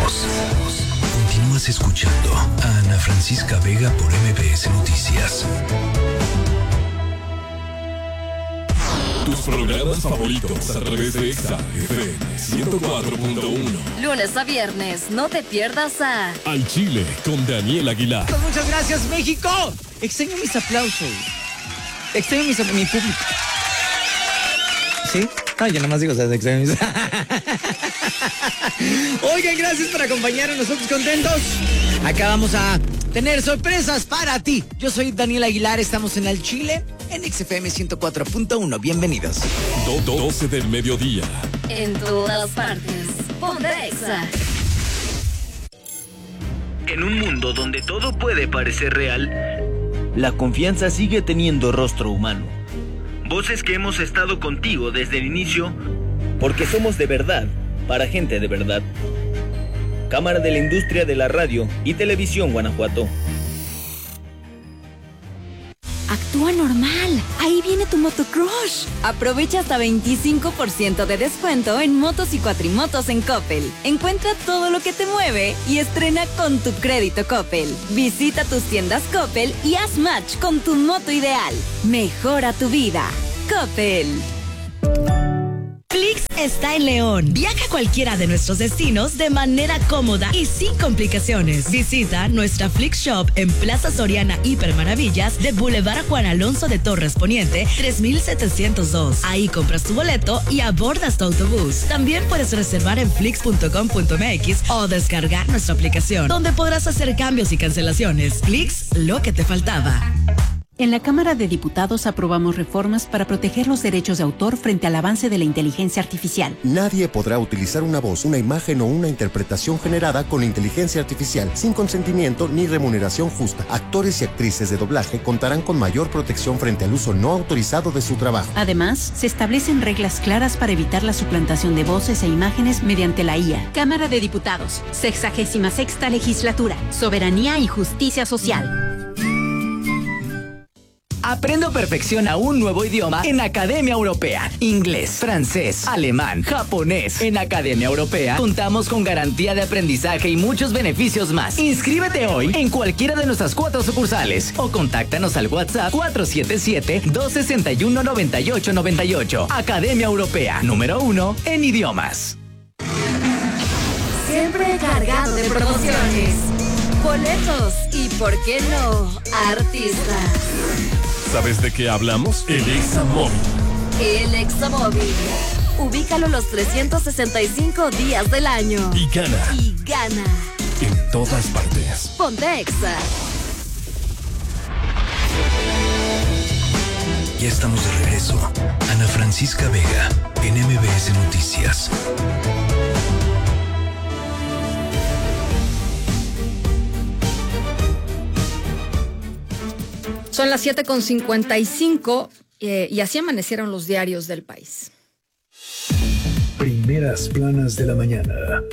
Regresamos. Continúas escuchando a Ana Francisca Vega por MBS Noticias. Tus programas favoritos a través de Exa FM 104.1. Lunes a viernes, no te pierdas a Al Chile con Daniel Aguilar. Pues muchas gracias, México. Extraño mis aplausos. Extraño mi público. ¿Sí? No, yo nada más digo, o sea, extraño mis... Oigan, gracias por acompañarnos, nosotros contentos. Acá vamos a tener sorpresas para ti. Yo soy Daniel Aguilar, estamos en Al Chile, en XFM 104.1. Bienvenidos. 12 del mediodía. En todas partes. Ponte Exa. En un mundo donde todo puede parecer real, la confianza sigue teniendo rostro humano. Voces que hemos estado contigo desde el inicio, porque somos de verdad, para gente de verdad. Cámara de la Industria de la Radio y Televisión Guanajuato. Actúa normal. Ahí viene tu motocrush. Aprovecha hasta 25% de descuento en motos y cuatrimotos en Coppel. Encuentra todo lo que te mueve y estrena con tu crédito Coppel. Visita tus tiendas Coppel y haz match con tu moto ideal. Mejora tu vida. Coppel. Flix está en León. Viaja a cualquiera de nuestros destinos de manera cómoda y sin complicaciones. Visita nuestra Flix Shop en Plaza Soriana Hiper Maravillas de Boulevard Juan Alonso de Torres Poniente, 3702. Ahí compras tu boleto y abordas tu autobús. También puedes reservar en flix.com.mx o descargar nuestra aplicación, donde podrás hacer cambios y cancelaciones. Flix, lo que te faltaba. En la Cámara de Diputados aprobamos reformas para proteger los derechos de autor frente al avance de la inteligencia artificial. Nadie podrá utilizar una voz, una imagen o una interpretación generada con inteligencia artificial sin consentimiento ni remuneración justa. Actores y actrices de doblaje contarán con mayor protección frente al uso no autorizado de su trabajo. Además, se establecen reglas claras para evitar la suplantación de voces e imágenes mediante la IA. Cámara de Diputados, 66ª Legislatura, Soberanía y Justicia Social. Aprende o perfecciona un nuevo idioma en Academia Europea. Inglés, francés, alemán, japonés. En Academia Europea contamos con garantía de aprendizaje y muchos beneficios más. Inscríbete hoy en cualquiera de nuestras 4 sucursales o contáctanos al WhatsApp 477-261-9898. Academia Europea, número 1 en idiomas. Siempre cargado de promociones, boletos y, ¿por qué no?, artistas. ¿Sabes de qué hablamos? El Examóvil. El Examóvil. Ubícalo los 365 días del año. Y gana. Y gana. En todas partes. Ponte Exa. Ya estamos de regreso. Ana Francisca Vega en MBS Noticias. Son las 7:55 y así amanecieron los diarios del país. Primeras planas de la mañana.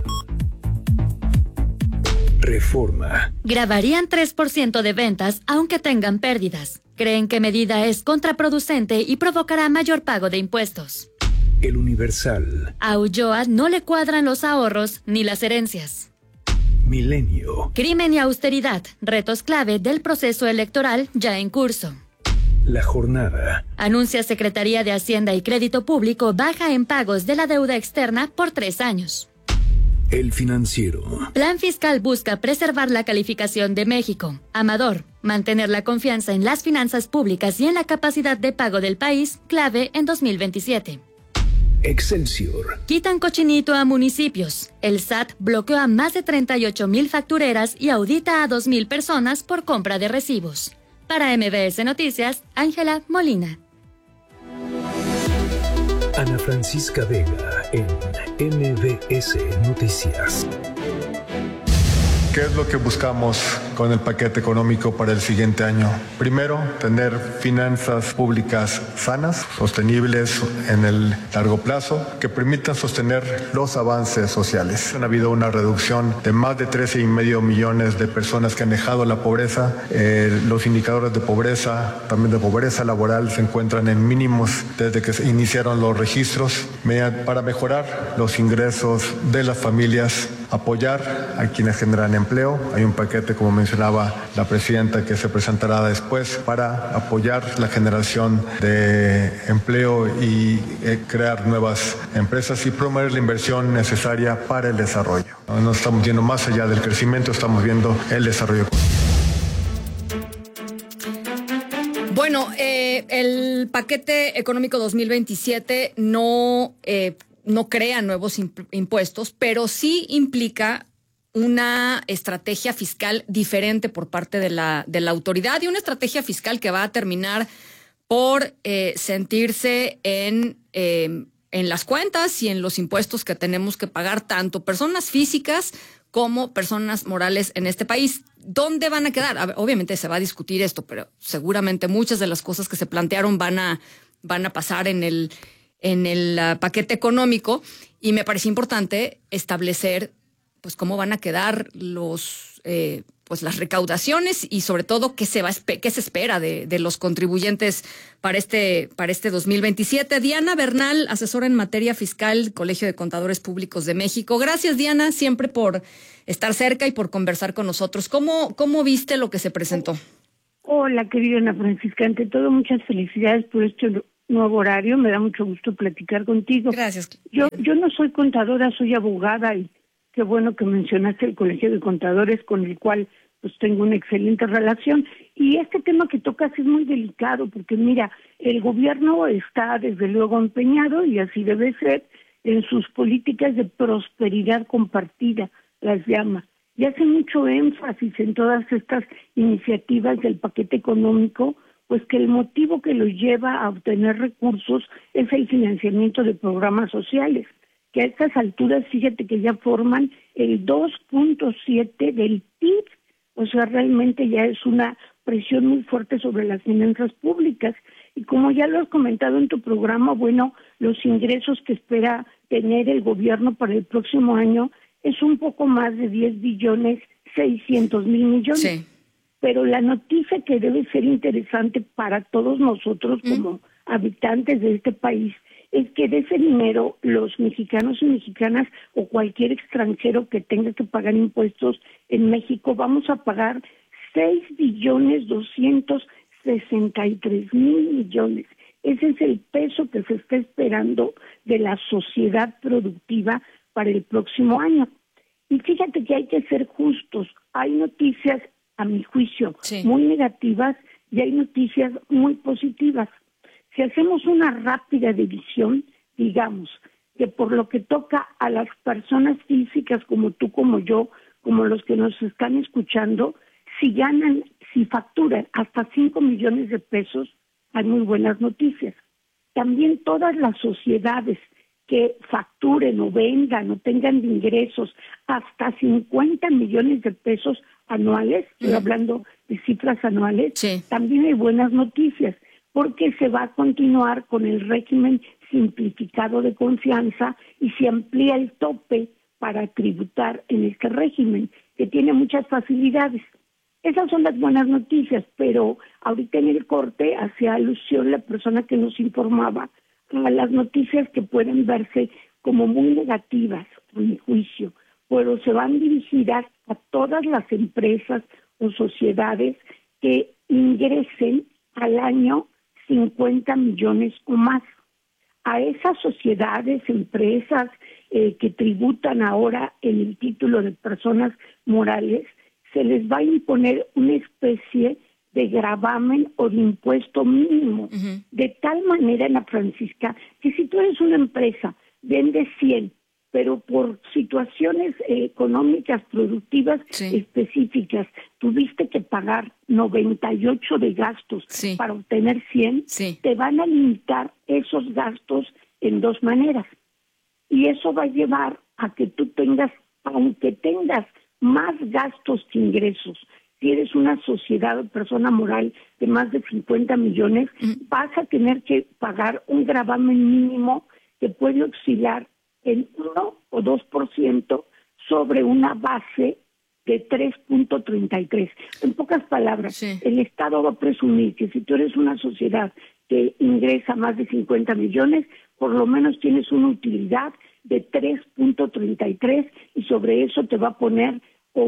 Reforma. Grabarían 3% de ventas aunque tengan pérdidas. Creen que medida es contraproducente y provocará mayor pago de impuestos. El Universal. A Ulloa no le cuadran los ahorros ni las herencias. Milenio. Crimen y austeridad, retos clave del proceso electoral ya en curso. La Jornada. Anuncia Secretaría de Hacienda y Crédito Público baja en pagos de la deuda externa por 3 años. El Financiero. Plan fiscal busca preservar la calificación de México. Amador, mantener la confianza en las finanzas públicas y en la capacidad de pago del país, clave en 2027. Excelsior. Quitan cochinito a municipios. El SAT bloqueó a más de 38,000 factureras y audita a 2,000 personas por compra de recibos. Para MBS Noticias, Ángela Molina. Ana Francisca Vega en MBS Noticias. ¿Qué es lo que buscamos con el paquete económico para el siguiente año? Primero, tener finanzas públicas sanas, sostenibles en el largo plazo, que permitan sostener los avances sociales. Ha habido una reducción de más de 13,5 millones de personas que han dejado la pobreza. Los indicadores de pobreza, también de pobreza laboral, se encuentran en mínimos desde que se iniciaron los registros. Para mejorar los ingresos de las familias, apoyar a quienes generan empleo. Hay un paquete, como mencionaba la presidenta, que se presentará después para apoyar la generación de empleo y crear nuevas empresas y promover la inversión necesaria para el desarrollo. No estamos viendo más allá del crecimiento, estamos viendo el desarrollo. Bueno, el paquete económico 2027 no crea nuevos impuestos, pero sí implica una estrategia fiscal diferente por parte de la autoridad y una estrategia fiscal que va a terminar por sentirse en las cuentas y en los impuestos que tenemos que pagar tanto personas físicas como personas morales en este país. ¿Dónde van a quedar? A ver, obviamente se va a discutir esto, pero seguramente muchas de las cosas que se plantearon van a pasar en el paquete económico, y me parece importante establecer pues cómo van a quedar las recaudaciones y sobre todo qué se espera de los contribuyentes para este 2027. Diana Bernal, asesora en materia fiscal, Colegio de Contadores Públicos de México. Gracias, Diana, siempre por estar cerca y por conversar con nosotros. ¿Cómo viste lo que se presentó? Hola, querida Ana Francisca. Ante todo, muchas felicidades por este nuevo horario. Me da mucho gusto platicar contigo. Gracias. Yo no soy contadora, soy abogada, y qué bueno que mencionaste el Colegio de Contadores, con el cual pues tengo una excelente relación. Y este tema que tocas es muy delicado, porque mira, el gobierno está desde luego empeñado, y así debe ser, en sus políticas de prosperidad compartida, las llama. Y hace mucho énfasis en todas estas iniciativas del paquete económico, pues que el motivo que los lleva a obtener recursos es el financiamiento de programas sociales, que a estas alturas, fíjate que ya forman el 2.7 del PIB, o sea, realmente ya es una presión muy fuerte sobre las finanzas públicas. Y como ya lo has comentado en tu programa, bueno, los ingresos que espera tener el gobierno para el próximo año es un poco más de 10,600,000,000,000. Sí. Pero la noticia que debe ser interesante para todos nosotros como habitantes de este país es que de ese dinero los mexicanos y mexicanas o cualquier extranjero que tenga que pagar impuestos en México vamos a pagar 6,263,000,000,000. Ese es el peso que se está esperando de la sociedad productiva para el próximo año. Y fíjate que hay que ser justos. Hay noticias, a mi juicio, muy negativas, y hay noticias muy positivas. Si hacemos una rápida división, digamos que por lo que toca a las personas físicas como tú, como yo, como los que nos están escuchando, si facturan hasta 5 millones de pesos, hay muy buenas noticias. También todas las sociedades que facturen o vendan o tengan de ingresos hasta 50 millones de pesos anuales, estoy hablando de cifras anuales, también hay buenas noticias, porque se va a continuar con el régimen simplificado de confianza y se amplía el tope para tributar en este régimen, que tiene muchas facilidades. Esas son las buenas noticias, pero ahorita en el corte hacía alusión la persona que nos informaba a las noticias que pueden verse como muy negativas, a mi juicio, pero se van dirigidas a todas las empresas o sociedades que ingresen al año 50 millones o más. A esas sociedades, empresas que tributan ahora en el título de personas morales, se les va a imponer una especie de gravamen o de impuesto mínimo, de tal manera, Ana Francisca, que si tú eres una empresa, vendes 100, pero por situaciones económicas, productivas específicas, tuviste que pagar 98 de gastos para obtener 100, te van a limitar esos gastos en dos maneras. Y eso va a llevar a que tú tengas, aunque tengas más gastos que ingresos, si eres una sociedad o persona moral de más de 50 millones, vas a tener que pagar un gravamen mínimo que puede oscilar en 1 o 2% sobre una base de 3.33. En pocas palabras, el Estado va a presumir que si tú eres una sociedad que ingresa más de 50 millones, por lo menos tienes una utilidad de 3.33 y sobre eso te va a poner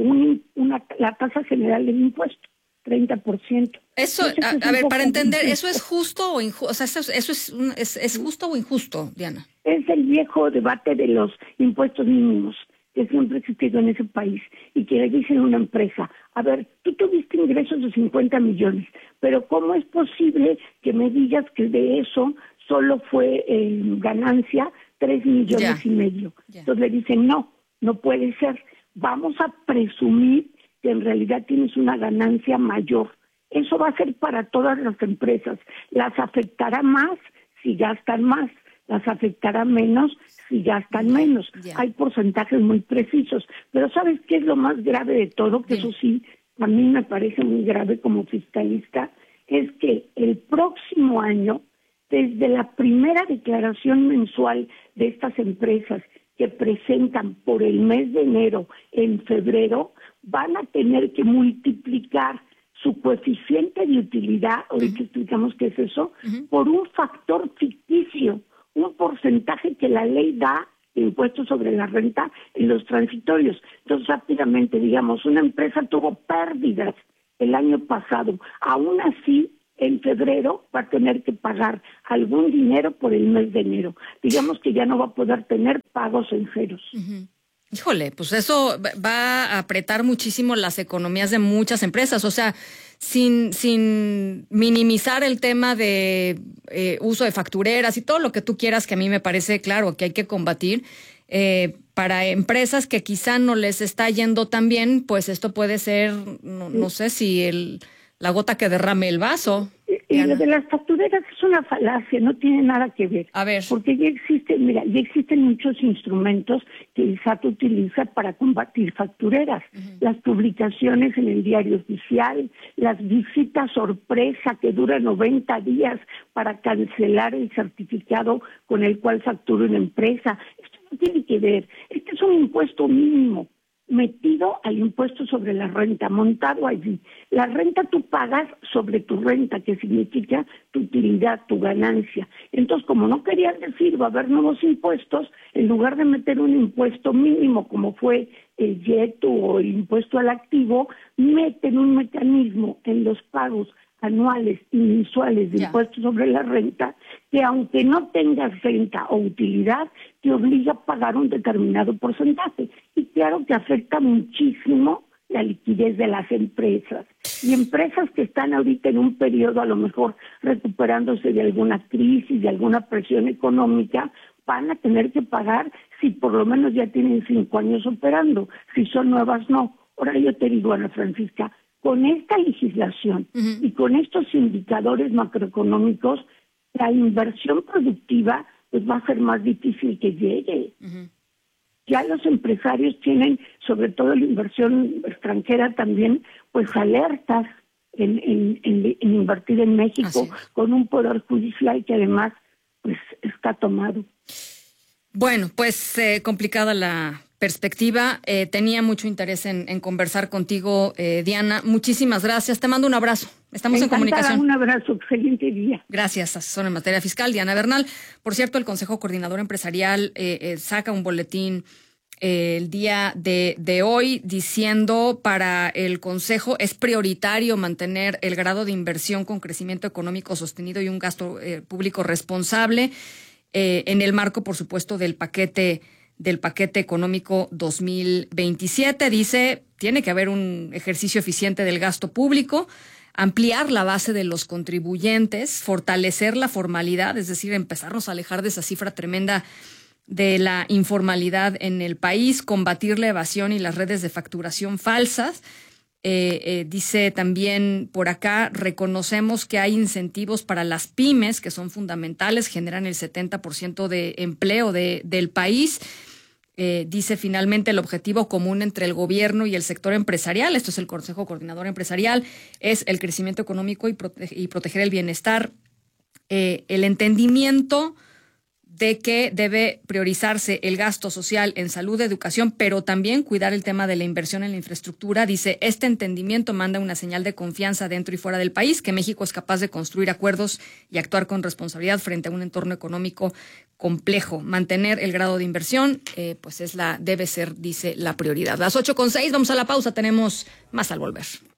la tasa general del impuesto, 30%. Eso, a ver, para entender, ¿eso es justo o injusto? O sea, ¿eso es justo o injusto, Diana? Es el viejo debate de los impuestos mínimos que siempre ha existido en ese país y que le dicen a una empresa, a ver, tú tuviste ingresos de 50 millones, pero ¿cómo es posible que me digas que de eso solo fue ganancia 3 millones y medio? Entonces le dicen, no puede ser, vamos a presumir que en realidad tienes una ganancia mayor. Eso va a ser para todas las empresas. Las afectará más si gastan más, las afectará menos si gastan menos. Hay porcentajes muy precisos. Pero ¿sabes qué es lo más grave de todo? Que eso sí, a mí me parece muy grave como fiscalista, es que el próximo año, desde la primera declaración mensual de estas empresas que presentan por el mes de enero en febrero, van a tener que multiplicar su coeficiente de utilidad, ahorita explicamos qué es eso, por un factor ficticio, un porcentaje que la ley da de impuestos sobre la renta en los transitorios. Entonces, rápidamente, digamos, una empresa tuvo pérdidas el año pasado, aún así, en febrero va a tener que pagar algún dinero por el mes de enero. Digamos que ya no va a poder tener pagos en ceros. Híjole, pues eso va a apretar muchísimo las economías de muchas empresas. O sea, sin minimizar el tema de uso de factureras y todo lo que tú quieras, que a mí me parece claro que hay que combatir, para empresas que quizá no les está yendo tan bien, pues esto puede ser, no sé si la gota que derrame el vaso. Y lo de las factureras es una falacia, no tiene nada que ver. A ver. Porque ya existen muchos instrumentos que el SAT utiliza para combatir factureras. Las publicaciones en el diario oficial, las visitas sorpresa que duran 90 días para cancelar el certificado con el cual factura una empresa. Esto no tiene que ver. Este es un impuesto mínimo metido al impuesto sobre la renta, montado allí. La renta tú pagas sobre tu renta, que significa tu utilidad, tu ganancia. Entonces, como no querían decir va a haber nuevos impuestos, en lugar de meter un impuesto mínimo como fue el IETU o el impuesto al activo, meten un mecanismo en los pagos anuales y mensuales de impuestos sobre la renta, que aunque no tengas renta o utilidad, te obliga a pagar un determinado porcentaje. Y claro que afecta muchísimo la liquidez de las empresas. Y empresas que están ahorita en un periodo a lo mejor recuperándose de alguna crisis, de alguna presión económica, van a tener que pagar si por lo menos ya tienen 5 años operando. Si son nuevas, no. Ahora yo te digo, Ana Francisca, con esta legislación y con estos indicadores macroeconómicos, la inversión productiva pues va a ser más difícil que llegue. Ya los empresarios tienen, sobre todo la inversión extranjera también, pues alertas en invertir en México con un poder judicial que además pues está tomado. Bueno, pues complicada la perspectiva. Tenía mucho interés en conversar contigo, Diana. Muchísimas gracias. Te mando un abrazo. Estamos en comunicación. Un abrazo. Excelente día. Gracias, asesora en materia fiscal, Diana Bernal. Por cierto, el Consejo Coordinador Empresarial saca un boletín el día de hoy diciendo para el Consejo es prioritario mantener el grado de inversión con crecimiento económico sostenido y un gasto público responsable en el marco, por supuesto, del paquete económico 2027. Dice, tiene que haber un ejercicio eficiente del gasto público, ampliar la base de los contribuyentes, fortalecer la formalidad, es decir, empezarnos a alejar de esa cifra tremenda de la informalidad en el país, combatir la evasión y las redes de facturación falsas. Dice también por acá, reconocemos que hay incentivos para las pymes que son fundamentales, generan el 70% de empleo del país. Dice finalmente el objetivo común entre el gobierno y el sector empresarial, esto es el Consejo Coordinador Empresarial, es el crecimiento económico y proteger el bienestar. El entendimiento de que debe priorizarse el gasto social en salud, educación, pero también cuidar el tema de la inversión en la infraestructura. Dice, este entendimiento manda una señal de confianza dentro y fuera del país, que México es capaz de construir acuerdos y actuar con responsabilidad frente a un entorno económico complejo. Mantener el grado de inversión, pues debe ser, dice, la prioridad. Las 8:06, vamos a la pausa, tenemos más al volver.